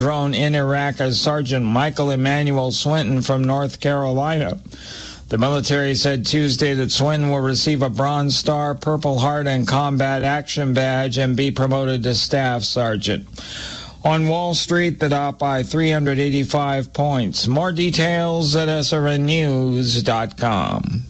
drone in Iraq as Sergeant Michael Emmanuel Swinton from North Carolina. The military said Tuesday that Swinton will receive a Bronze Star, Purple Heart, and Combat Action Badge and be promoted to Staff Sergeant. On Wall Street, the Dow by 385 points. More details at srnnews.com.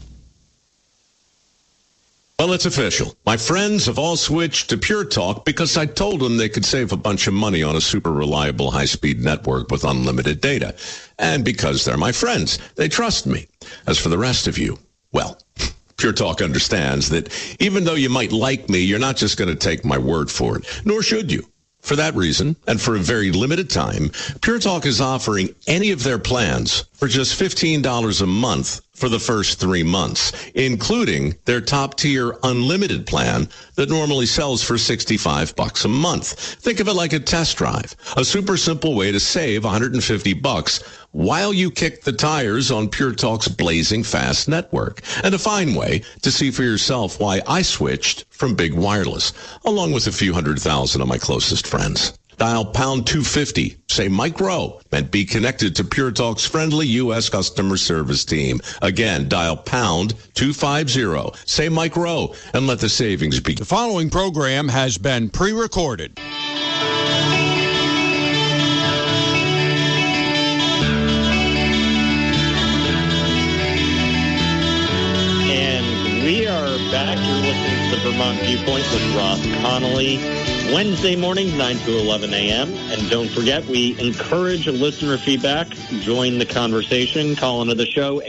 Well, it's official. My friends have all switched to Pure Talk because I told them they could save a bunch of money on a super reliable high-speed network with unlimited data. And because they're my friends, they trust me. As for the rest of you, well, Pure Talk understands that even though you might like me, you're not just going to take my word for it, nor should you. For that reason, and for a very limited time, Pure Talk is offering any of their plans for just $15 a month for the first 3 months, including their top-tier unlimited plan that normally sells for $65 a month. Think of it like a test drive, a super simple way to save $150 while you kick the tires on Pure Talk's blazing fast network, and a fine way to see for yourself why I switched from Big Wireless, along with a few 100,000 of my closest friends. Dial pound 250, say Mike Rowe, and be connected to Pure Talk's friendly U.S. customer service team. Again, dial pound 250, say Mike Rowe, and let the savings begin. The following program has been pre-recorded. And we are back. You're listening to the Vermont Viewpoint with Ross Connolly. Wednesday mornings, 9 to 11 a.m. And don't forget, we encourage listener feedback. Join the conversation. Call into the show,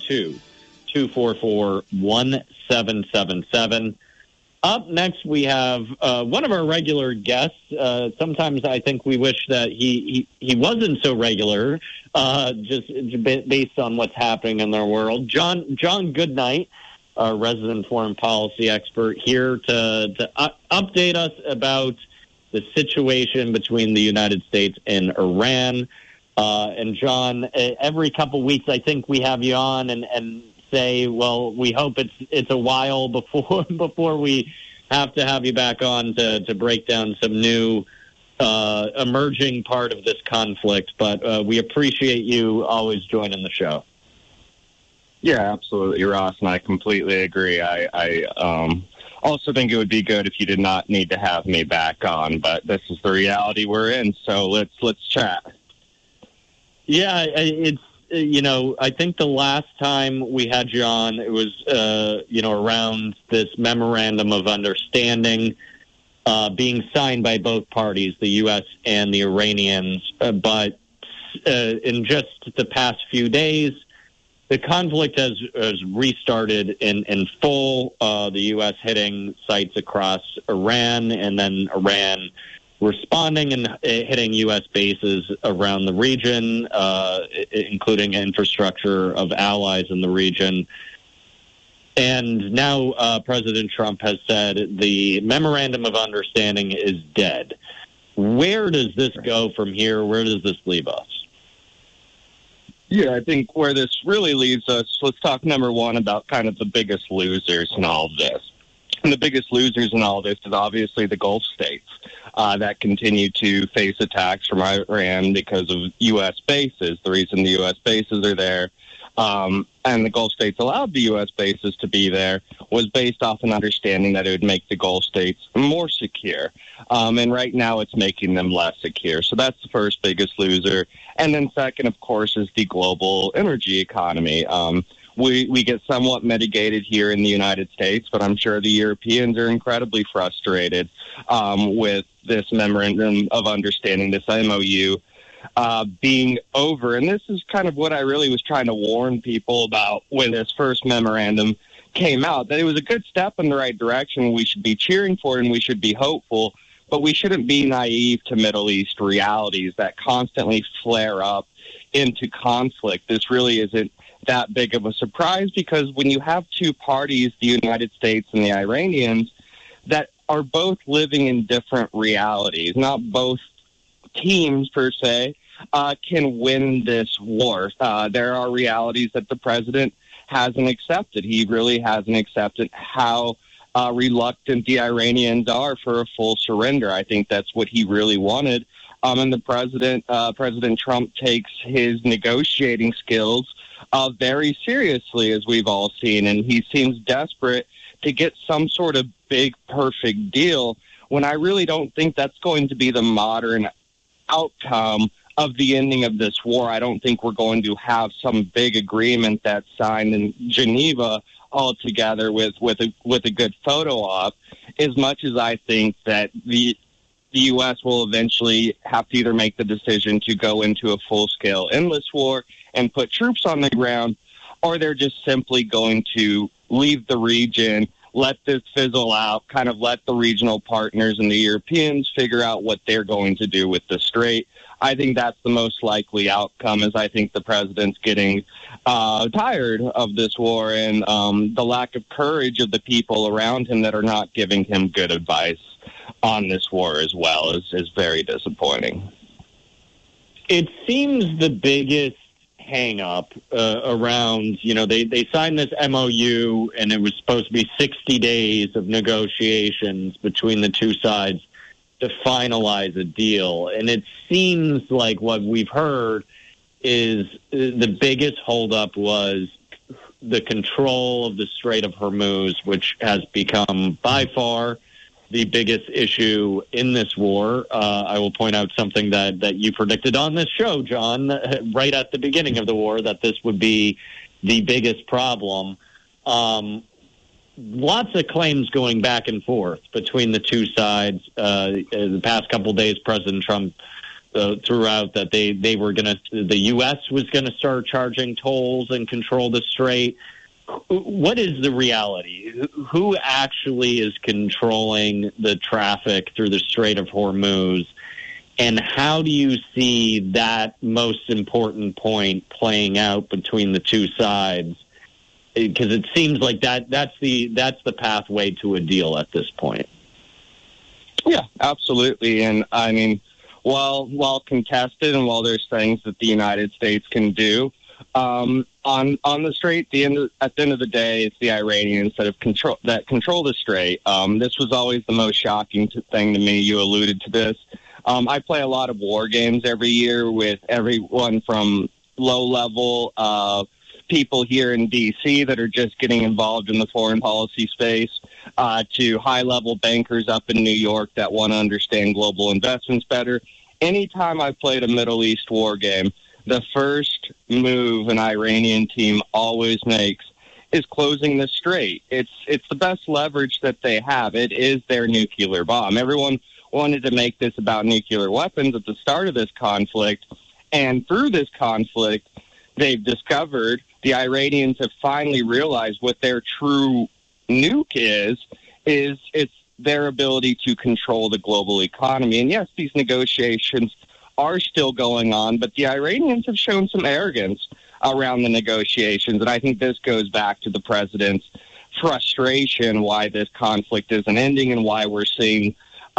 802-244-1777. Up next, we have one of our regular guests. Sometimes I think we wish that he wasn't so regular, just based on what's happening in their world. John Goodnight, our resident foreign policy expert, here to update us about the situation between the United States and Iran. And John, every couple weeks, I think we have you on and say, well, we hope it's a while before we have to have you back on to break down some new emerging part of this conflict. But we appreciate you always joining the show. Yeah, absolutely, Ross, and I completely agree. I also think it would be good if you did not need to have me back on, but this is the reality we're in, so let's chat. Yeah, it's, I think the last time we had you on, it was, around this memorandum of understanding being signed by both parties, the U.S. and the Iranians, but in just the past few days, the conflict has restarted in full, the U.S. hitting sites across Iran, and then Iran responding and hitting U.S. bases around the region, including infrastructure of allies in the region. And now President Trump has said the memorandum of understanding is dead. Where does this go from here? Where does this leave us? Yeah, I think where this really leaves us, let's talk number one about kind of the biggest losers in all of this. And the biggest losers in all of this is obviously the Gulf states that continue to face attacks from Iran because of U.S. bases. The reason the U.S. bases are there and the Gulf states allowed the U.S. bases to be there was based off an understanding that it would make the Gulf states more secure. And right now it's making them less secure. So that's the first biggest loser. And then second, of course, is the global energy economy. We get somewhat mitigated here in the United States, but I'm sure the Europeans are incredibly frustrated with this memorandum of understanding, this MOU, being over. And this is kind of what I really was trying to warn people about when this first memorandum came out, that it was a good step in the right direction. We should be cheering for it and we should be hopeful, but we shouldn't be naive to Middle East realities that constantly flare up into conflict. This really isn't that big of a surprise because when you have two parties, the United States and the Iranians, that are both living in different realities, not both teams per se, can win this war. There are realities that the president hasn't accepted. He really hasn't accepted how reluctant the Iranians are for a full surrender. I think that's what he really wanted And the President Trump takes his negotiating skills very seriously, as we've all seen, and he seems desperate to get some sort of big, perfect deal, when I really don't think that's going to be the modern outcome of the ending of this war. I don't think we're going to have some big agreement that's signed in Geneva all together with a good photo op, as much as I think that the U.S. will eventually have to either make the decision to go into a full-scale endless war and put troops on the ground, or they're just simply going to leave the region, let this fizzle out, kind of let the regional partners and the Europeans figure out what they're going to do with the strait. I think that's the most likely outcome, as I think the president's getting tired of this war, and the lack of courage of the people around him that are not giving him good advice on this war as well is very disappointing. It seems the biggest hang-up around, they signed this MOU, and it was supposed to be 60 days of negotiations between the two sides to finalize a deal. And it seems like what we've heard is the biggest holdup was the control of the Strait of Hormuz, which has become by far the biggest issue in this war. I will point out something that you predicted on this show, John, right at the beginning of the war, that this would be the biggest problem. Lots of claims going back and forth between the two sides. The past couple of days, President Trump threw out that they were going to, the U.S. was going to start charging tolls and control the strait. What is the reality? Who actually is controlling the traffic through the Strait of Hormuz? And how do you see that most important point playing out between the two sides? Because it seems like that's the pathway to a deal at this point. Yeah, absolutely. And I mean, while contested and while there's things that the United States can do on the strait, at the end of the day, it's the Iranians that control the strait. This was always the most shocking thing to me. You alluded to this. I play a lot of war games every year with everyone from low-level people here in D.C. that are just getting involved in the foreign policy space to high-level bankers up in New York that want to understand global investments better. Anytime I've played a Middle East war game, the first move an Iranian team always makes is closing the strait. It's the best leverage that they have. It is their nuclear bomb. Everyone wanted to make this about nuclear weapons at the start of this conflict, and through this conflict, they've discovered, the Iranians have finally realized what their true nuke is it's their ability to control the global economy. And yes, these negotiations are still going on, but the Iranians have shown some arrogance around the negotiations. And I think this goes back to the president's frustration why this conflict isn't ending and why we're seeing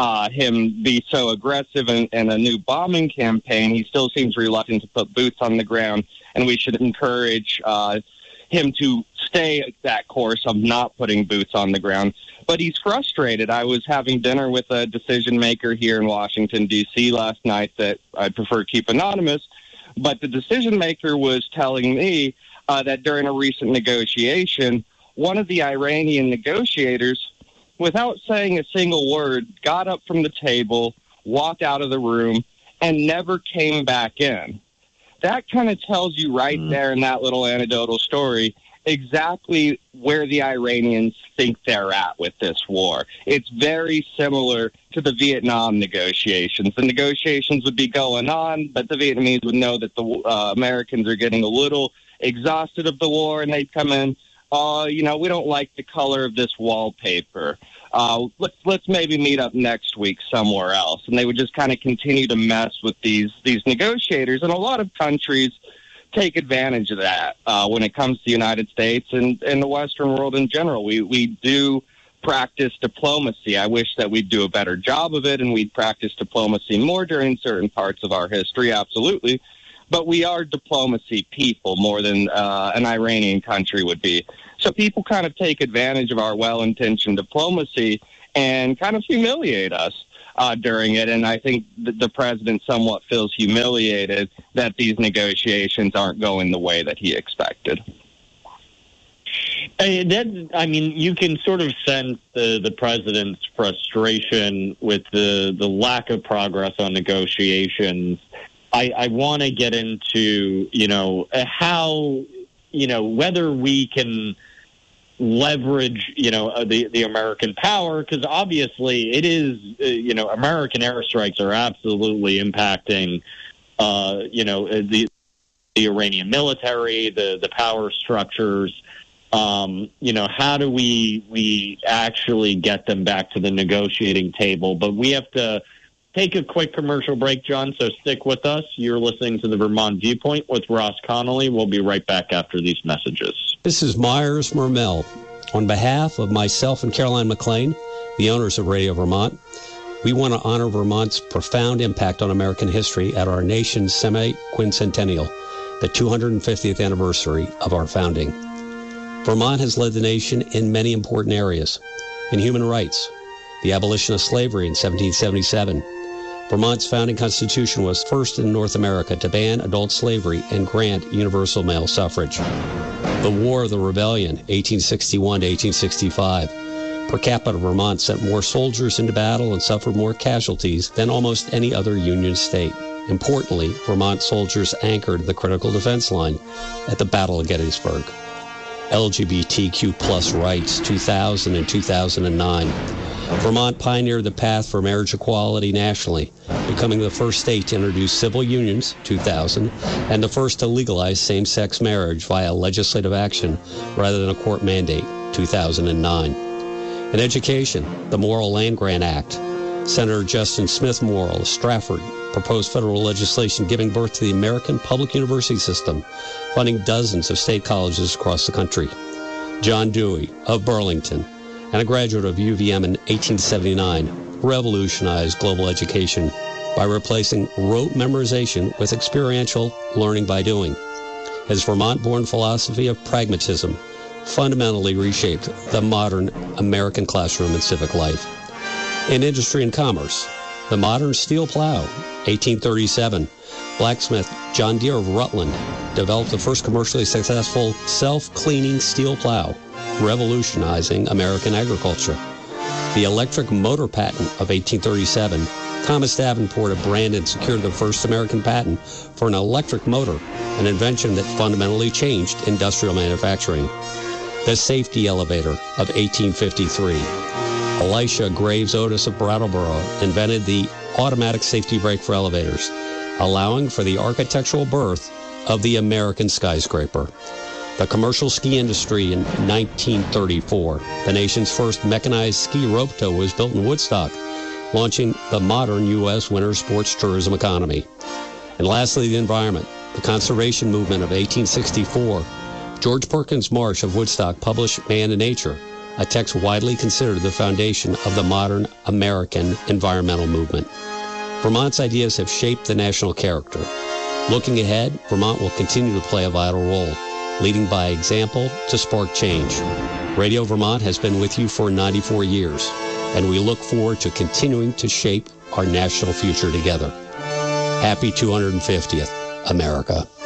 him be so aggressive in a new bombing campaign. He still seems reluctant to put boots on the ground, and we should encourage him to stay that course of not putting boots on the ground. But he's frustrated. I was having dinner with a decision maker here in Washington, D.C. last night that I'd prefer to keep anonymous, but the decision maker was telling me that during a recent negotiation, one of the Iranian negotiators, without saying a single word, got up from the table, walked out of the room, and never came back in. That kind of tells you right there in that little anecdotal story exactly where the Iranians think they're at with this war. It's very similar to the Vietnam negotiations. The negotiations would be going on, but the Vietnamese would know that the Americans are getting a little exhausted of the war, and they'd come in, we don't like the color of this wallpaper. Let's maybe meet up next week somewhere else. And they would just kind of continue to mess with these negotiators. And a lot of countries take advantage of that when it comes to the United States and the Western world in general. We do practice diplomacy. I wish that we'd do a better job of it, and we'd practice diplomacy more during certain parts of our history, absolutely. But we are diplomacy people more than an Iranian country would be. So people kind of take advantage of our well-intentioned diplomacy and kind of humiliate us. during it. And I think the president somewhat feels humiliated that these negotiations aren't going the way that he expected. You can sort of sense the president's frustration with the lack of progress on negotiations. I want to get into, how, whether we can leverage, the American power, because obviously it is, American airstrikes are absolutely impacting, the Iranian military, the power structures. How do we actually get them back to the negotiating table? But we have to take a quick commercial break, John, so stick with us. You're listening to the Vermont Viewpoint with Ross Connolly. We'll be right back after these messages. This is Myers Mermel. On behalf of myself and Caroline McLean, the owners of Radio Vermont, we want to honor Vermont's profound impact on American history at our nation's semi-quincentennial, the 250th anniversary of our founding. Vermont has led the nation in many important areas. In human rights, the abolition of slavery in 1777. Vermont's founding constitution was first in North America to ban adult slavery and grant universal male suffrage. The War of the Rebellion, 1861 to 1865. Per capita, Vermont sent more soldiers into battle and suffered more casualties than almost any other Union state. Importantly, Vermont soldiers anchored the critical defense line at the Battle of Gettysburg. LGBTQ plus rights, 2000 and 2009. Vermont pioneered the path for marriage equality nationally, becoming the first state to introduce civil unions, 2000, and the first to legalize same-sex marriage via legislative action rather than a court mandate, 2009. In education, the Morrill Land Grant Act. Senator Justin Smith Morrill of Stratford proposed federal legislation giving birth to the American public university system, funding dozens of state colleges across the country. John Dewey of Burlington, and a graduate of UVM in 1879, revolutionized global education by replacing rote memorization with experiential learning by doing. His Vermont-born philosophy of pragmatism fundamentally reshaped the modern American classroom and civic life. In industry and commerce, the modern steel plow, 1837, blacksmith John Deere of Rutland developed the first commercially successful self-cleaning steel plow, revolutionizing American agriculture. The electric motor patent of 1837, Thomas Davenport of Brandon secured the first American patent for an electric motor, an invention that fundamentally changed industrial manufacturing. The safety elevator of 1853. Elisha Graves Otis of Brattleboro invented the automatic safety brake for elevators, allowing for the architectural birth of the American skyscraper. The commercial ski industry in 1934. The nation's first mechanized ski rope tow was built in Woodstock, launching the modern U.S. winter sports tourism economy. And lastly, the environment. The conservation movement of 1864. George Perkins Marsh of Woodstock published Man and Nature, a text widely considered the foundation of the modern American environmental movement. Vermont's ideas have shaped the national character. Looking ahead, Vermont will continue to play a vital role, leading by example to spark change. Radio Vermont has been with you for 94 years, and we look forward to continuing to shape our national future together. Happy 250th, America.